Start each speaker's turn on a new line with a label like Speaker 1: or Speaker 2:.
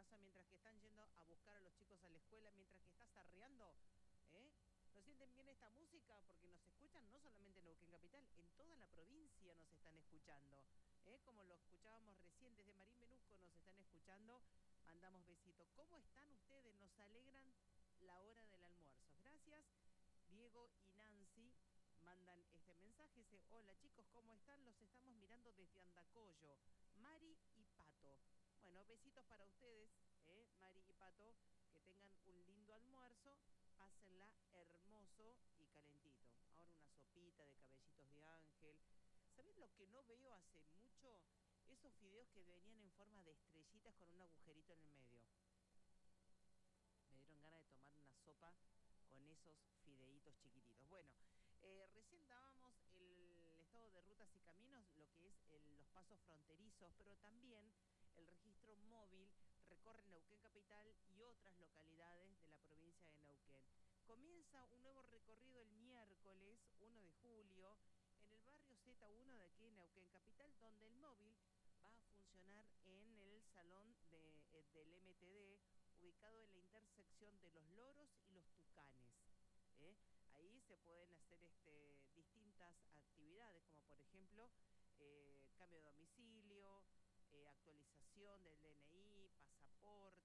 Speaker 1: casa, mientras que están yendo a buscar a los chicos a la escuela, mientras que estás arreando, ¿eh? ¿No sienten bien esta música? Porque nos escuchan no solamente en Neuquén Capital, en toda la provincia nos están escuchando. Como lo escuchábamos recién, desde Marín Menuzco nos están escuchando. Mandamos besitos. ¿Cómo están ustedes? Nos alegran la hora del almuerzo. Gracias. Diego y Nancy mandan este mensaje. Dice, hola chicos, ¿cómo están? Los estamos mirando desde Andacollo. Mari y Pato. Bueno, besitos para ustedes, Mari y Pato. Que tengan un lindo almuerzo. Pásenla hermoso y calentito. Ahora una sopita de cabellitos de ángel. ¿Sabés lo que no veo hace mucho? Esos fideos que venían en forma de estrellitas con un agujerito en el medio. Me dieron ganas de tomar una sopa con esos fideitos chiquititos. Bueno, recién dábamos el estado de rutas y caminos, lo que es los pasos fronterizos, pero también el registro móvil recorre Neuquén Capital y otras localidades de la provincia de Neuquén. Comienza un nuevo recorrido el miércoles 1 de julio en el barrio Z1 de aquí en Neuquén Capital, donde el móvil va a funcionar en el salón del MTD, ubicado en la intersección de Los Loros y Los Tucanes. Ahí se pueden hacer distintas actividades, como por ejemplo cambio de domicilio, actualización del DNI, pasaporte,